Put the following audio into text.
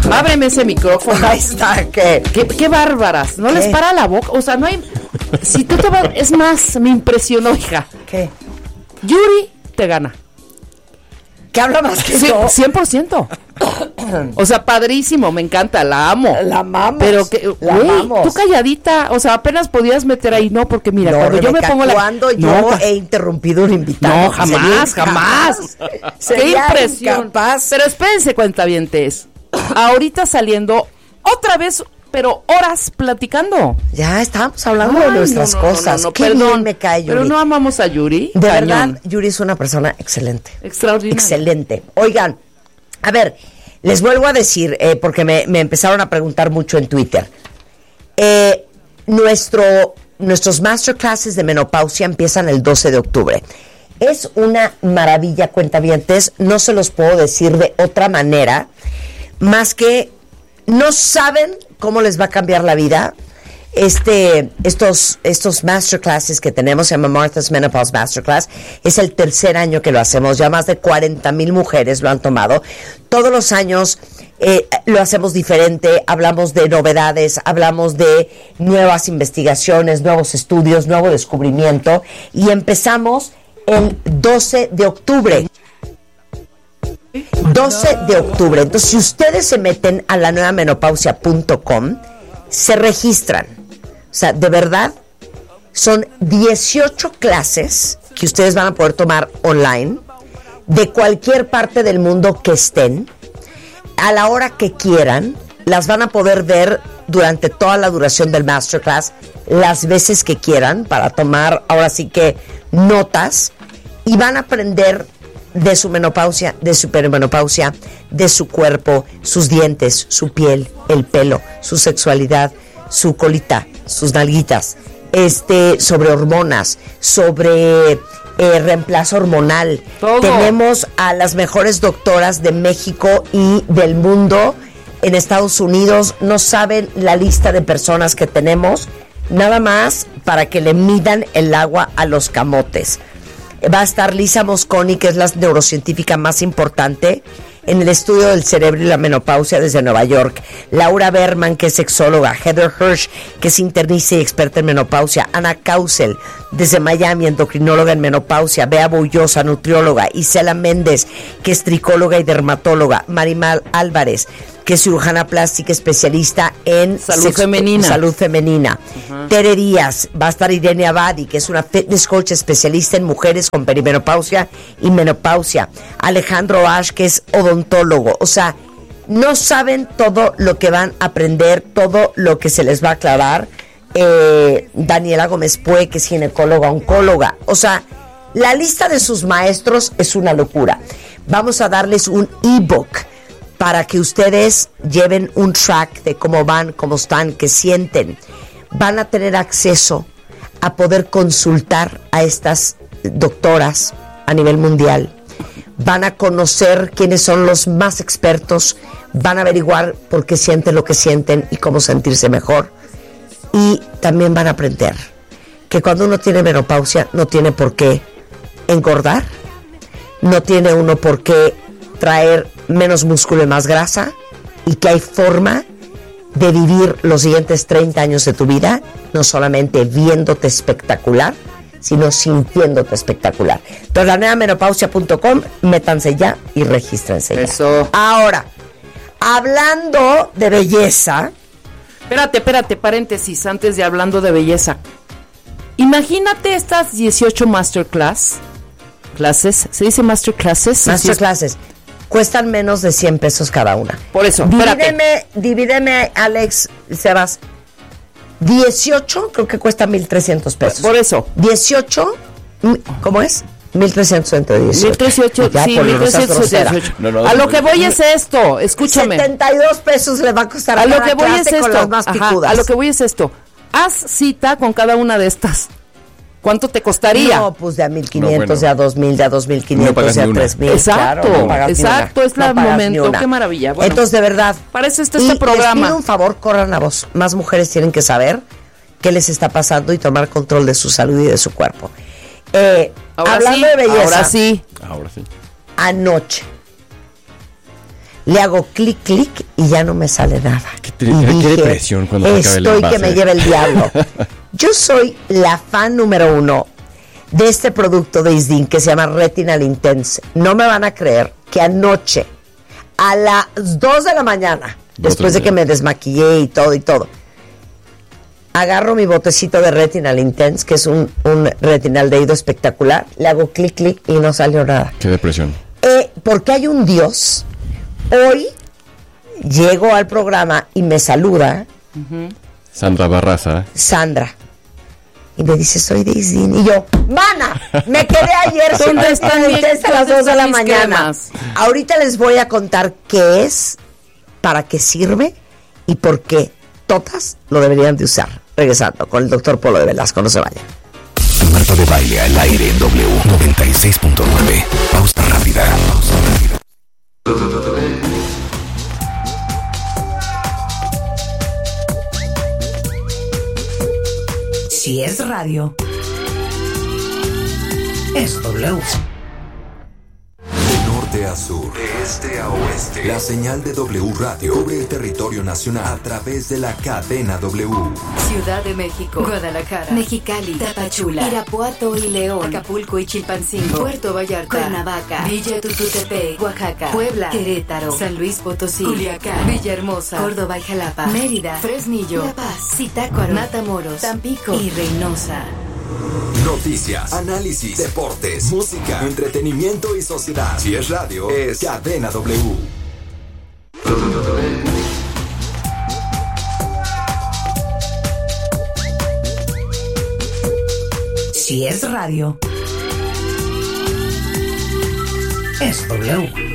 Ábreme ese micrófono. Ahí está, ¿qué? Qué bárbaras. ¿No les para la boca? O sea, no hay... Si tú te vas... Es más, me impresionó, hija. ¿Qué? Yuri te gana. ¿Qué habla más que Sí, yo? 100%. O sea, padrísimo, me encanta, la amo. La amamos. Pero que, güey, tú calladita, o sea, apenas podías meter ahí, no, porque mira, No, cuando Rebeca, yo me pongo la... cuando yo No, he interrumpido un invitado. no, jamás. Qué Sería impresión. incapaz. Pero espérense, cuentavientes. Ahorita saliendo otra vez, pero horas platicando. Ya estábamos hablando de Ay, nuestras cosas. Qué perdón, bien me cae Yuri. pero no amamos a Yuri. De Cañón. verdad, Yuri es una persona excelente. Extraordinaria. Excelente. Oigan, a ver, les vuelvo a decir, porque me empezaron a preguntar mucho en Twitter. Nuestros masterclasses de menopausia empiezan el 12 de octubre. Es una maravilla, cuentavientes. No se los puedo decir de otra manera, más que no saben cómo les va a cambiar la vida. Estos masterclasses que tenemos, se llama Martha's Menopause Masterclass, es el tercer año que lo hacemos, ya más de 40,000 mujeres lo han tomado. Todos los años lo hacemos diferente, hablamos de novedades, hablamos de nuevas investigaciones, nuevos estudios, nuevo descubrimiento, y empezamos el 12 de octubre. 12 de octubre. Entonces, si ustedes se meten a la nuevamenopausia.com, se registran. O sea, de verdad, son 18 clases que ustedes van a poder tomar online, de cualquier parte del mundo que estén, a la hora que quieran. Las van a poder ver durante toda la duración del masterclass, las veces que quieran, para tomar, ahora sí que, notas, y van a aprender de su menopausia, de su perimenopausia, de su cuerpo, sus dientes, su piel, el pelo, su sexualidad, su colita, sus nalguitas, sobre hormonas, sobre reemplazo hormonal. Todo. Tenemos a las mejores doctoras de México y del mundo en Estados Unidos. No saben la lista de personas que tenemos, nada más para que le midan el agua a los camotes. Va a estar Lisa Mosconi, que es la neurocientífica más importante en el estudio del cerebro y la menopausia desde Nueva York. Laura Berman, que es sexóloga. Heather Hirsch, que es internista y experta en menopausia. Ana Causel, desde Miami, endocrinóloga en menopausia. Bea Bullosa, nutrióloga. Isela Méndez, que es tricóloga y dermatóloga. Marimal Álvarez, que es cirujana plástica especialista en salud femenina. Uh-huh. Tere Díaz, va a estar Irene Abadi, que es una fitness coach especialista en mujeres con perimenopausia y menopausia. Alejandro Ash, que es odontólogo. O sea, no saben todo lo que van a aprender, todo lo que se les va a aclarar. Daniela Gómez Pue, que es ginecóloga, oncóloga. O sea, la lista de sus maestros es una locura. Vamos a darles un ebook para que ustedes lleven un track de cómo van, cómo están, qué sienten. Van a tener acceso a poder consultar a estas doctoras a nivel mundial. Van a conocer quiénes son los más expertos, van a averiguar por qué sienten lo que sienten y cómo sentirse mejor. Y también van a aprender que cuando uno tiene menopausia no tiene por qué engordar, no tiene uno por qué traer menos músculo y más grasa, y que hay forma de vivir los siguientes 30 años de tu vida, no solamente viéndote espectacular, sino sintiéndote espectacular. Entonces, la nuevamenopausia.com, métanse ya y regístrense ya. Eso. Ahora, hablando de belleza... Espérate, paréntesis, antes de hablando de belleza. Imagínate estas 18 clases, ¿se dice masterclasses? Masterclasses. Cuestan menos de 100 pesos cada una. Por eso, divídeme, Alex, Sebas. 18, creo que cuesta 1,300 pesos. Por eso. 18, ¿cómo es? 1,300 entre 18. 1,318, ya, sí, 1,318. No, a lo que voy es esto, escúchame. 72 pesos le va a costar a lo que voy es esto. Las más picudas. A lo que voy es esto. Haz cita con cada una de estas. ¿Cuánto te costaría? No, pues de a 1,500, de a 2,000, de a 2,500, de a 3,000. Exacto, claro, no exacto, es el momento. Qué maravilla. Bueno, entonces, de verdad. Para eso está este programa. Les pido un favor, corran la voz. Más mujeres tienen que saber qué les está pasando y tomar control de su salud y de su cuerpo. Hablando de belleza. Ahora sí. Anoche Le hago clic, clic y ya no me sale nada. Qué depresión cuando se acabe el estoy envase. que me lleve el diablo. Yo soy la fan número 1 de este producto de Isdin que se llama Retinal Intense. No me van a creer que anoche, a las 2 de la mañana, después de que me desmaquillé y todo, agarro mi botecito de Retinal Intense, que es un retinal de ido espectacular, le hago clic, clic y no salió nada. Qué depresión. Porque hay un Dios. Hoy llego al programa y me saluda Sandra Barraza. Sandra. Y me dice, soy de Isdin. Y yo, ¡mana! Me quedé ayer sin ¿Dónde están Retinal Intense a las 2 de la mis mañana. cremas? Ahorita les voy a contar qué es, para qué sirve y por qué todas lo deberían de usar. Regresando con el doctor Polo de Velasco. No se vayan. Marta de Baile al aire en W 96.9. Pausa rápida. Si es radio, es W. De norte a sur, de este a oeste, la señal de W Radio cubre el territorio nacional a través de la cadena W. Ciudad de México, Guadalajara, Mexicali, Tapachula, Irapuato y León, Acapulco y Chilpancingo, Puerto Vallarta, Cuernavaca, Villa Tututepec, Oaxaca, Puebla, Querétaro, San Luis Potosí, Culiacán, Villahermosa, Córdoba y Jalapa, Mérida, Fresnillo, La Paz, Zitácuaro, Matamoros, Tampico y Reynosa. Noticias, análisis, deportes, música, entretenimiento y sociedad. Si es radio, es cadena W. Si es radio, es W.